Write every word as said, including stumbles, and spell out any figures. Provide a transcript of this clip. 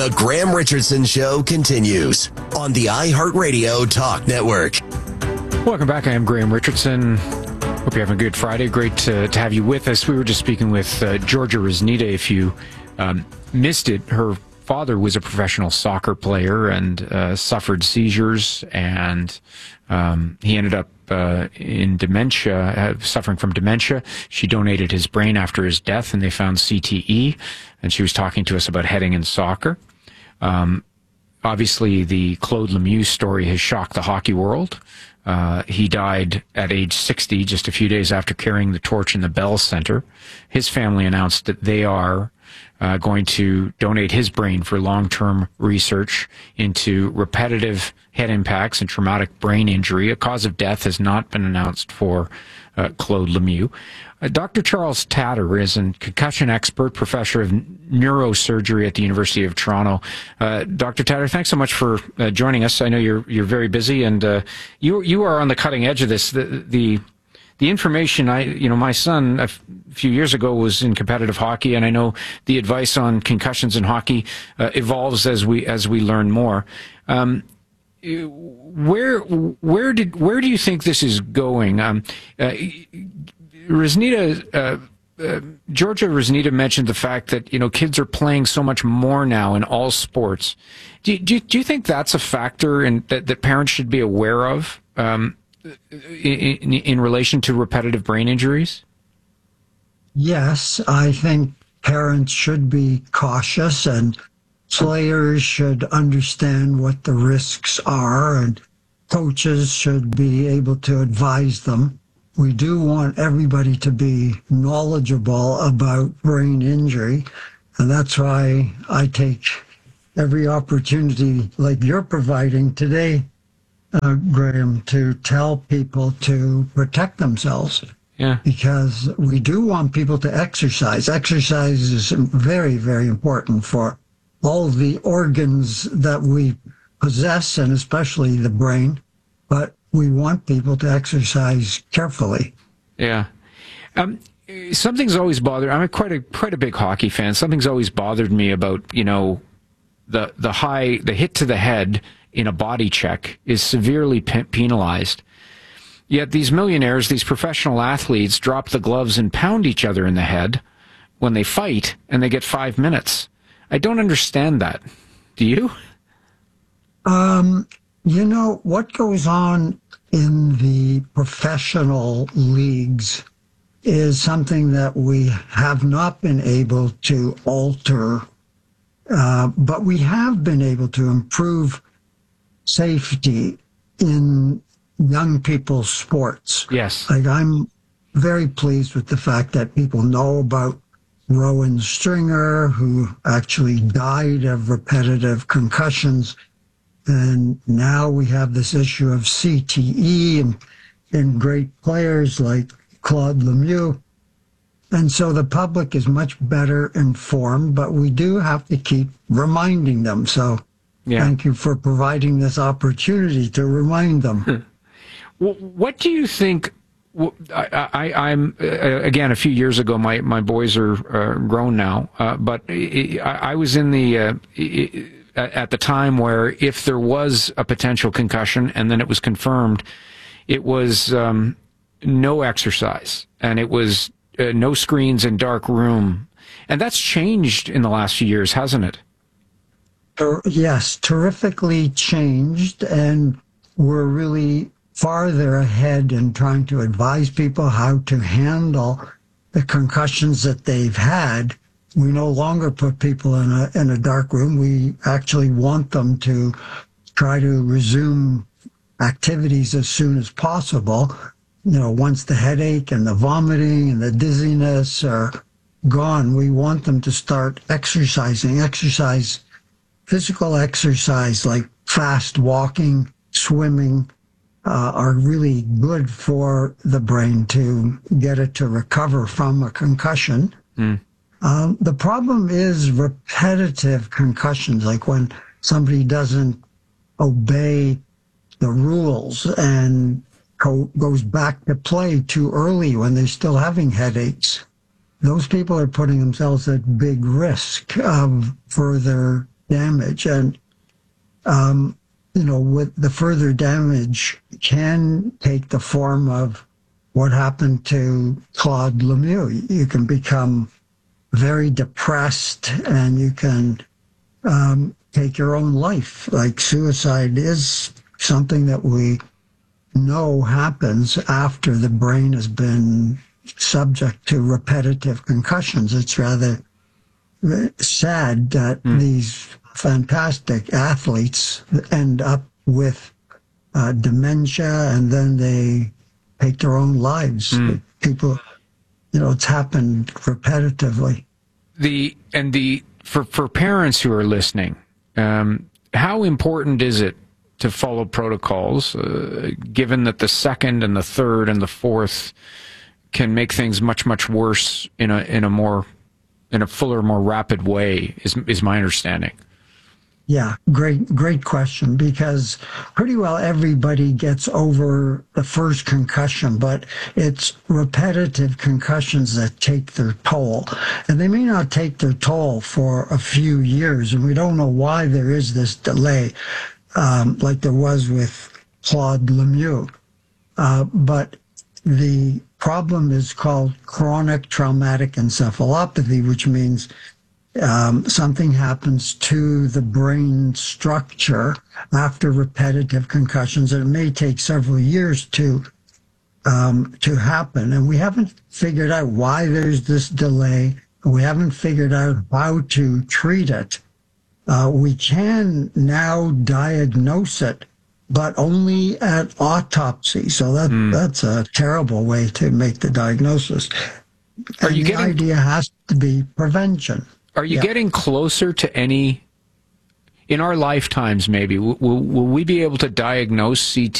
The Graham Richardson Show continues on the iHeartRadio Talk Network. Welcome back. I am Graham Richardson. Hope you're having a good Friday. Great to, to have you with us. We were just speaking with uh, Georgia Riznita. If you um, missed it, her father was a professional soccer player and uh, suffered seizures, and um, he ended up uh, in dementia, uh, suffering from dementia. She donated his brain after his death, and they found C T E, and she was talking to us about heading in soccer. Um, obviously, the Claude Lemieux story has shocked the hockey world. Uh, he died at age sixty, just a few days after carrying the torch in the Bell Center. His family announced that they are uh, going to donate his brain for long-term research into repetitive head impacts and traumatic brain injury. A cause of death has not been announced for uh, Claude Lemieux. Uh, Doctor Charles Tatter is a concussion expert, professor of neurosurgery at the University of Toronto. Uh, Doctor Tatter, thanks so much for uh, joining us. I know you're you're very busy, and uh, you you are on the cutting edge of this. The, the the information I you know my son a f- few years ago was in competitive hockey, and I know the advice on concussions in hockey uh, evolves as we as we learn more. Um, where where did where do you think this is going? Um, uh, Riznita, uh, uh, Georgia Riznita mentioned the fact that, you know, kids are playing so much more now in all sports. Do, do, do you think that's a factor in, that, that parents should be aware of um, in, in, in relation to repetitive brain injuries? Yes, I think parents should be cautious and players should understand what the risks are, and coaches should be able to advise them. We do want everybody to be knowledgeable about brain injury, and that's why I take every opportunity like you're providing today, uh, Graham, to tell people to protect themselves. Yeah. Because we do want people to exercise. Exercise is very, very important for all the organs that we possess, and especially the brain. But we want people to exercise carefully. Yeah. Um, something's always bothered. I'm quite a quite a big hockey fan. Something's always bothered me about, you know, the the high the hit to the head in a body check is severely pe- penalized. Yet these millionaires, these professional athletes, drop the gloves and pound each other in the head when they fight, and they get five minutes. I don't understand that. Do you? Um, you know, what goes on in the professional leagues is something that we have not been able to alter, uh, but we have been able to improve safety in young people's sports. Yes. Like, I'm very pleased with the fact that people know about Rowan Stringer, who actually died of repetitive concussions. And now we have this issue of C T E and, and great players like Claude Lemieux. And so the public is much better informed, but we do have to keep reminding them. So yeah. Thank you for providing this opportunity to remind them. Well, what do you think? I, I, I'm uh, again a few years ago. My, my boys are uh, grown now, uh, but I, I was in the uh, at the time where if there was a potential concussion and then it was confirmed, it was um, no exercise and it was uh, no screens and dark room, and that's changed in the last few years, hasn't it? Yes, terrifically changed, and we're really farther ahead in trying to advise people how to handle the concussions that they've had. We no longer put people in a in a dark room. We actually want them to try to resume activities as soon as possible. You know, once the headache and the vomiting and the dizziness are gone, we want them to start exercising. Exercise, physical exercise like fast walking, swimming, Uh, are really good for the brain to get it to recover from a concussion. Mm. Um, the problem is repetitive concussions, like when somebody doesn't obey the rules and co- goes back to play too early when they're still having headaches. Those people are putting themselves at big risk of further damage. And, um, you know, with the further damage can take the form of what happened to Claude Lemieux. You can become very depressed and you can um, take your own life. Like suicide is something that we know happens after the brain has been subject to repetitive concussions. It's rather sad that mm. these fantastic athletes end up with uh, dementia and then they take their own lives. Mm. People, you know, it's happened repetitively. The and the for for parents who are listening, um, how important is it to follow protocols, uh, given that the second and the third and the fourth can make things much, much worse in a in a more in a fuller, more rapid way, is is my understanding. Yeah, great, great question, because pretty well everybody gets over the first concussion, but it's repetitive concussions that take their toll. And they may not take their toll for a few years, and we don't know why there is this delay, um, like there was with Claude Lemieux. Uh, but the problem is called chronic traumatic encephalopathy, which means Um, something happens to the brain structure after repetitive concussions, and it may take several years to um, to happen. And we haven't figured out why there's this delay. We haven't figured out how to treat it. Uh, we can now diagnose it, but only at autopsy. So that mm. that's a terrible way to make the diagnosis. Are and you the getting... idea has to be prevention. Are you yeah. getting closer to any, in our lifetimes maybe, will, will we be able to diagnose C T